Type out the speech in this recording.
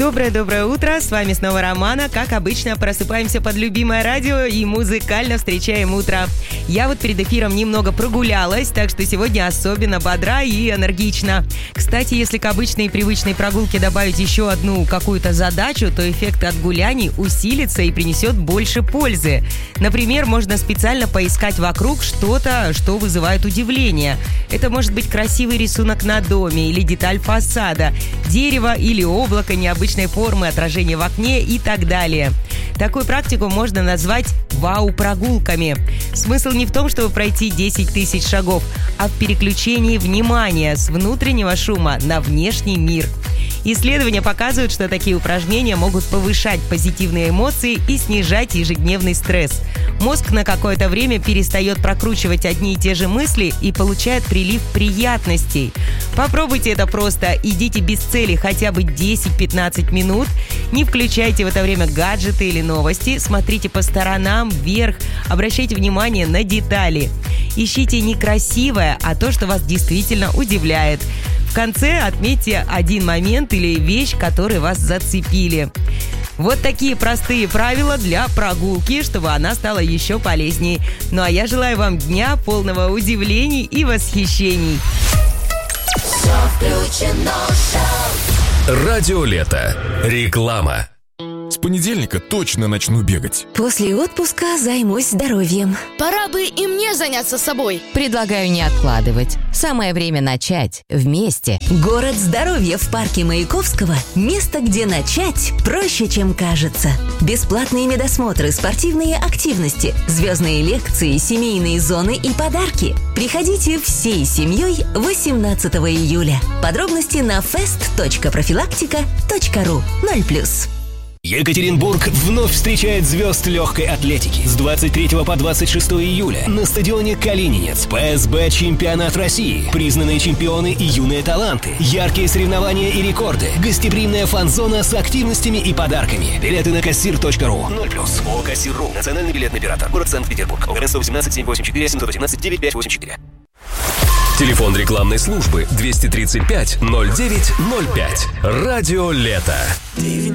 Доброе утро, с вами снова Романа. Как обычно, просыпаемся под любимое радио и музыкально встречаем утро. Я вот перед эфиром немного прогулялась, так что сегодня особенно бодра и энергична. Кстати, если к обычной и привычной прогулке добавить еще одну какую-то задачу, то эффект от гуляний усилится и принесет больше пользы. Например, можно специально поискать вокруг что-то, что вызывает удивление. Это может быть красивый рисунок на доме или деталь фасада, дерево или облако необычной формы, отражение в окне и так далее. Такую практику можно назвать вау-прогулками. Смысл не в том, чтобы пройти 10 тысяч шагов, а в переключении внимания с внутреннего шума на внешний мир. Исследования показывают, что такие упражнения могут повышать позитивные эмоции и снижать ежедневный стресс. Мозг на какое-то время перестает прокручивать одни и те же мысли и получает прилив приятностей. Попробуйте это просто. Идите без цели хотя бы 10-15 минут. Не включайте в это время гаджеты или новости. Смотрите по сторонам, вверх. Обращайте внимание на детали. Ищите не красивое, а то, что вас действительно удивляет. В конце отметьте один момент или вещь, которые вас зацепили. Вот такие простые правила для прогулки, чтобы она стала еще полезней. Ну а я желаю вам дня полного удивлений и восхищений. Радио Лето. Реклама. С понедельника точно начну бегать. После отпуска займусь здоровьем. Пора бы и мне заняться собой. Предлагаю не откладывать. Самое время начать вместе. Город здоровья в парке Маяковского – место, где начать проще, чем кажется. Бесплатные медосмотры, спортивные активности, звездные лекции, семейные зоны и подарки. Приходите всей семьей 18 июля. Подробности на fest.profilaktika.ru 0+. Екатеринбург вновь встречает звезд легкой атлетики. С 23 по 26 июля на стадионе Калининец ПСБ чемпионат России. Признанные чемпионы и юные таланты. Яркие соревнования и рекорды. Гостеприимная фан-зона с активностями и подарками. Билеты на кассир.ру. 0+. ООО «Кассир.ру». Национальный билетный оператор. Город Санкт-Петербург. ОГРН 118 784 718 9584. Телефон рекламной службы 235 09 05. Радио Лето.